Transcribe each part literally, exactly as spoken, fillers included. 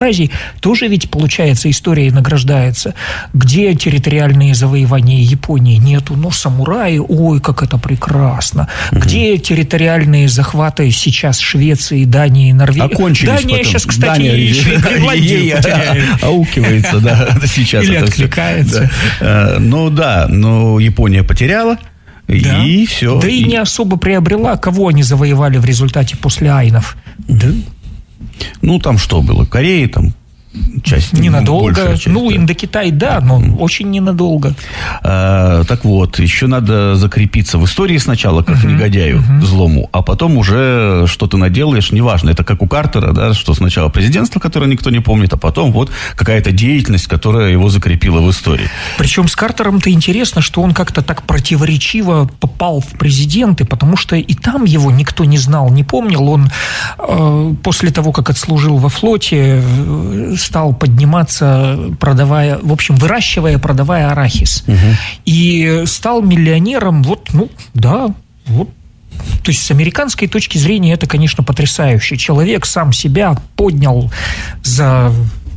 тоже ведь, получается, история награждается. Где территориальные завоевания Японии? Нету. Но самураи, ой, как это прекрасно. Угу. Где территориальные захваты сейчас Швеции, Дании, Норвегии? Окончились Дания потом. сейчас, кстати, Дания, еще и Гренландию потеряет. Аукивается, да, сейчас. Или откликается. Ну да, но Япония потеряла. Да. И все. Да и, и не особо приобрела. Кого они завоевали в результате после айнов? Да. Ну, там что было? Корея, там часть. Ненадолго. Часть, ну, да. Индокитай, да, но mm. очень ненадолго. А, так вот, еще надо закрепиться в истории сначала, как uh-huh. негодяю uh-huh. злому, а потом уже что ты наделаешь, неважно. Это как у Картера, да, что сначала президентство, которое никто не помнит, а потом вот какая-то деятельность, которая его закрепила в истории. Причем с Картером-то интересно, что он как-то так противоречиво попал в президенты, потому что и там его никто не знал, не помнил. Он э, после того, как отслужил во флоте, стал подниматься, продавая, в общем, выращивая, продавая арахис. Угу. И стал миллионером, вот, ну, да, вот. То есть с американской точки зрения это, конечно, потрясающе. Человек сам себя поднял за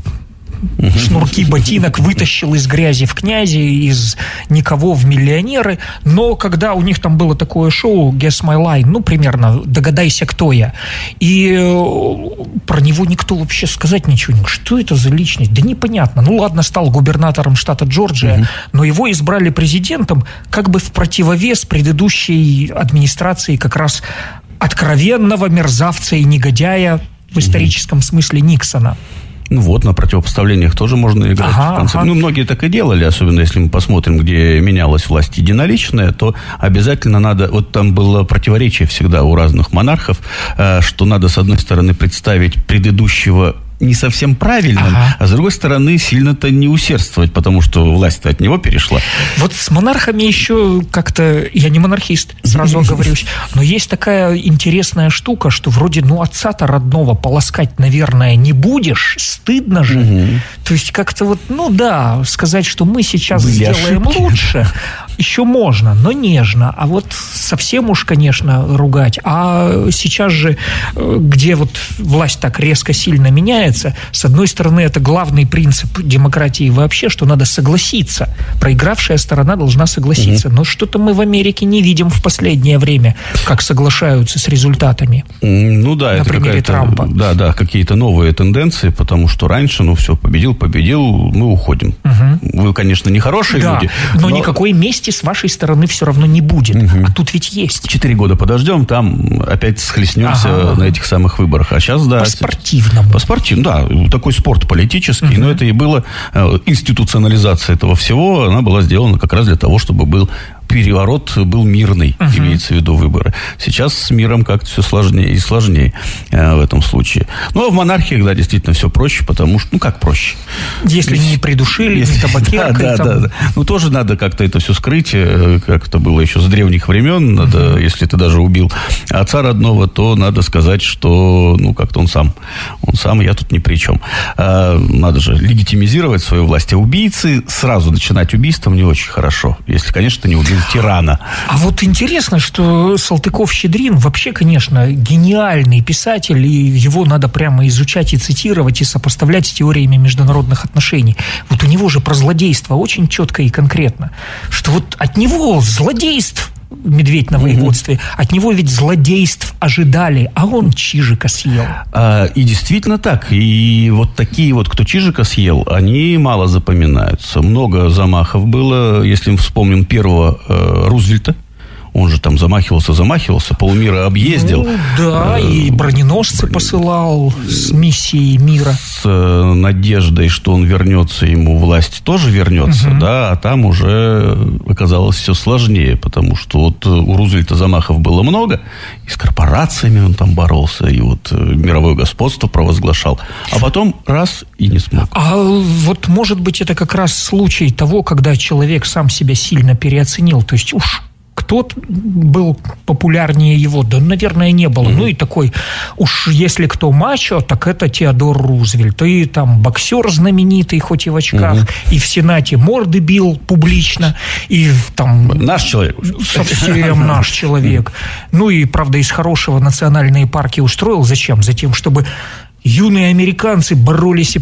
шнурки ботинок, вытащил из грязи в князи, из никого в миллионеры. Но когда у них там было такое шоу Guess My Line, ну, примерно, догадайся, кто я. И про него никто вообще сказать ничего не может. Что это за личность? Да непонятно. Ну, ладно, стал губернатором штата Джорджия, угу. но его избрали президентом как бы в противовес предыдущей администрации как раз откровенного мерзавца и негодяя в историческом угу. смысле Никсона. Ну вот, на противопоставлениях тоже можно играть. Ага, в конце. Ага. Ну, многие так и делали, особенно если мы посмотрим, где менялась власть единоличная, то обязательно надо... Вот там было противоречие всегда у разных монархов, что надо, с одной стороны, представить предыдущего не совсем правильным, ага. а с другой стороны, сильно-то не усердствовать, потому что власть-то от него перешла. Вот с монархами еще как-то... Я не монархист, сразу оговорюсь, но есть такая интересная штука, что вроде, ну, отца-то родного полоскать, наверное, не будешь, стыдно же. Угу. То есть как-то вот, ну да, сказать, что мы сейчас Были сделаем ошибки. Лучше, еще можно, но нежно. А вот совсем уж, конечно, ругать. А сейчас же, где вот власть так резко сильно меняется, с одной стороны, это главный принцип демократии вообще, что надо согласиться. Проигравшая сторона должна согласиться. Угу. Но что-то мы в Америке не видим в последнее время, как соглашаются с результатами. Ну да, на это примере Трампа. Да, да, какие-то новые тенденции, потому что раньше, ну все, победил, победил, мы уходим. Угу. Вы, конечно, не хорошие да, люди. Но, но никакой мести с вашей стороны все равно не будет. Угу. А тут ведь есть. Четыре года подождем, там опять схлестнемся ага. на этих самых выборах. А сейчас, да. По-спортивному. По-спортивному. Да, такой спорт политический, uh-huh. но это и было институционализация этого всего, она была сделана как раз для того, чтобы был переворот, был мирный, uh-huh. имеется в виду выборы. Сейчас с миром как-то все сложнее и сложнее э, в этом случае. Ну, а в монархии, да, действительно все проще, потому что, ну, как проще? Если не придушили, если... не табакеркой. Да, там... да, да. Ну, тоже надо как-то это все скрыть, как это было еще с древних времен. Надо, uh-huh. если ты даже убил отца родного, то надо сказать, что, ну, как-то он сам. Он сам, я тут ни при чем. А, надо же легитимизировать свою власть. А убийцы сразу начинать убийством не очень хорошо. Если, конечно, ты не убил тирана. А вот интересно, что Салтыков-Щедрин вообще, конечно, гениальный писатель, и его надо прямо изучать и цитировать, и сопоставлять с теориями международных отношений. Вот у него же про злодейство очень четко и конкретно, что вот от него злодейств медведь на воеводстве, угу. от него ведь злодейств ожидали, а он Чижика съел. А, и действительно так. И вот такие вот, кто Чижика съел, они мало запоминаются. Много замахов было. Если мы вспомним первого э, Рузвельта, он же там замахивался, замахивался, полмира объездил. Ну, да, и броненосцы посылал с миссией мира. С э, надеждой, что он вернется, ему власть тоже вернется, угу. да, а там уже оказалось все сложнее, потому что вот у Рузвельта замахов было много, и с корпорациями он там боролся, и вот мировое господство провозглашал, а потом раз и не смог. А вот, может быть, это как раз случай того, когда человек сам себя сильно переоценил, то есть уж кто был популярнее его? Да, наверное, не было. Mm-hmm. Ну, и такой, уж если кто мачо, так это Теодор Рузвельт. И там боксер знаменитый, хоть и в очках, mm-hmm. и в Сенате морды бил публично, и там... Наш человек. Совсем наш человек. Ну, и, правда, из хорошего национальные парки устроил. Зачем? Затем, чтобы... юные американцы боролись и